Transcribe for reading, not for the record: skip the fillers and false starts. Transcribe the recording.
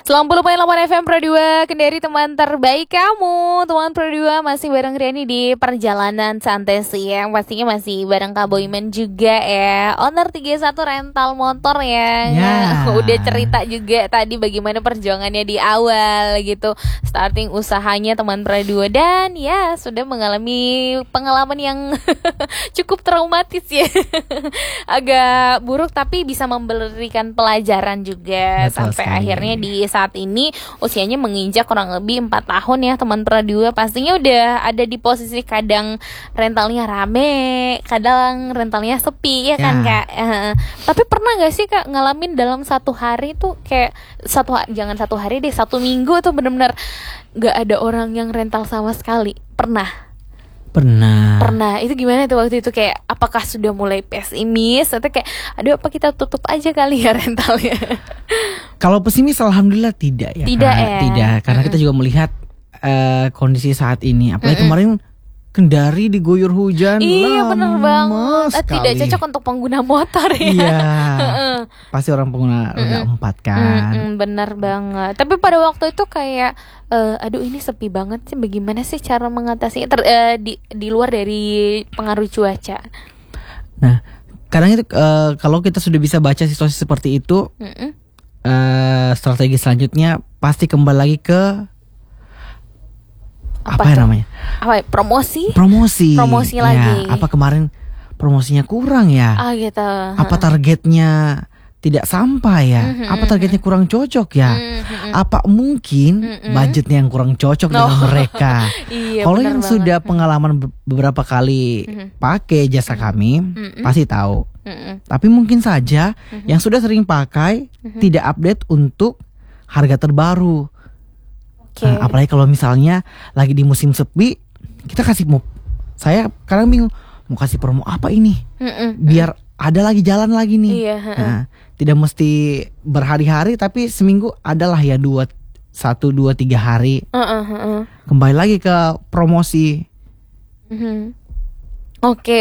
90,8 FM Pro 2 Kendari, teman terbaik kamu. Teman Pro 2 masih bareng Riani di perjalanan santai siang. Pastinya masih bareng Kak Boyman juga ya, owner 31 rental motor ya. Udah cerita juga tadi bagaimana perjuangannya di awal gitu, starting usahanya teman Pro 2. Dan ya sudah mengalami pengalaman yang cukup traumatis ya. Agak buruk tapi bisa memberikan pelajaran juga. Betul sampai sekali. Akhirnya di saat ini usianya menginjak kurang lebih 4 tahun ya teman Pro 2. Pastinya udah ada di posisi kadang rentalnya rame, kadang rentalnya sepi ya kan Kak. Tapi pernah gak sih Kak ngalamin dalam satu hari tuh kayak jangan satu hari deh, satu minggu tuh benar-benar gak ada orang yang rental sama sekali? Pernah. Itu gimana tuh waktu itu, kayak apakah sudah mulai pesimis atau kayak aduh apa kita tutup aja kali ya rentalnya? Kalau pesimis alhamdulillah tidak ya. Tidak, karena kita juga melihat kondisi saat ini. Apalagi kemarin Kendari diguyur hujan. Iya benar banget. Sekali. Tidak cocok untuk pengguna motor ya. Iya. Pasti orang pengguna roda 4 kan. Benar banget. Tapi pada waktu itu kayak aduh ini sepi banget sih. Bagaimana sih cara mengatasinya di luar dari pengaruh cuaca? Nah, kadang itu kalau kita sudah bisa baca situasi seperti itu, strategi selanjutnya pasti kembali lagi ke apa namanya? Promosi ya, lagi. Apa kemarin promosinya kurang ya? Gitu. Apa targetnya tidak sampai ya? Apa targetnya kurang cocok ya? Apa mungkin budgetnya yang kurang cocok dengan mereka? Iya, kalau yang sudah pengalaman beberapa kali pakai jasa kami pasti tahu. Tapi mungkin saja yang sudah sering pakai tidak update untuk harga terbaru. Nah, apalagi kalau misalnya lagi di musim sepi, kita saya kadang bingung mau kasih promo apa ini, biar ada lagi jalan lagi nih. Nah, tidak mesti berhari-hari, tapi seminggu adalah ya 1, 2, 3 hari. Kembali lagi ke promosi.